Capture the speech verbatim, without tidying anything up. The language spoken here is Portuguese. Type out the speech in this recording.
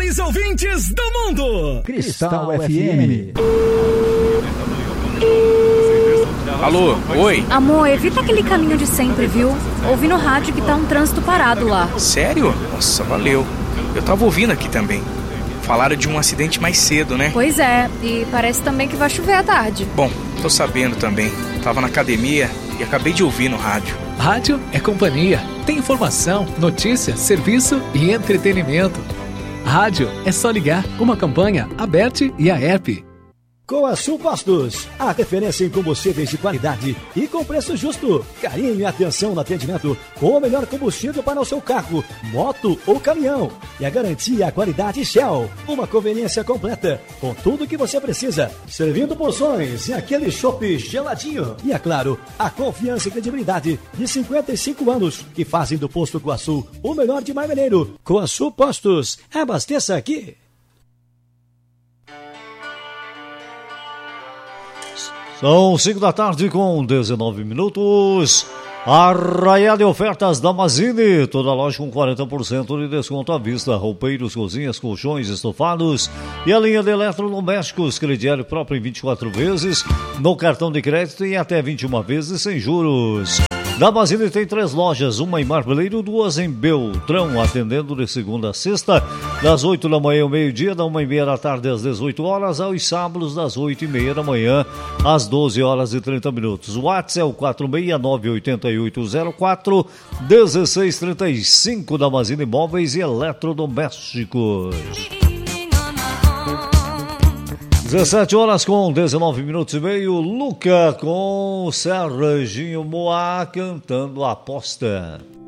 mais ouvintes do mundo. Cristal F M. Alô, oi? Amor, evita aquele caminho de sempre, viu? Ouvi no rádio que tá um trânsito parado lá. Sério? Nossa, valeu. Eu tava ouvindo aqui também. Falaram de um acidente mais cedo, né? Pois é, e parece também que vai chover à tarde. Bom, tô sabendo também. Tava na academia e acabei de ouvir no rádio. Rádio é companhia. Tem informação, notícia, serviço e entretenimento. Rádio é só ligar. Uma campanha aberta e a app. Coaçu Postos, a referência em combustíveis de qualidade e com preço justo. Carinho e atenção no atendimento com o melhor combustível para o seu carro, moto ou caminhão. E a garantia, a qualidade Shell. Uma conveniência completa com tudo o que você precisa. Servindo porções e aquele chopp geladinho. E é claro, a confiança e credibilidade de cinquenta e cinco anos que fazem do Posto Coaçu o melhor de Marmeleiro. Coaçu Postos, abasteça aqui. São cinco da tarde com dezenove minutos. Arraial de ofertas da Mazini. Toda loja com quarenta por cento de desconto à vista. Roupeiros, cozinhas, colchões, estofados e a linha de eletrodomésticos. Crediário próprio em vinte e quatro vezes. No cartão de crédito em até vinte e uma vezes sem juros. Da Mazini tem três lojas, uma em Marmeleiro, duas em Beltrão, atendendo de segunda a sexta, das oito da manhã ao meio-dia, da uma e meia da tarde às dezoito horas, aos sábados das oito e meia da manhã às doze horas e trinta minutos. O WhatsApp é o quatro seis nove oito oito zero quatro um seis três cinco da Mazini Móveis e Eletrodomésticos. dezessete horas com dezenove minutos e meio. Luca com Serginho Moá cantando Aposta.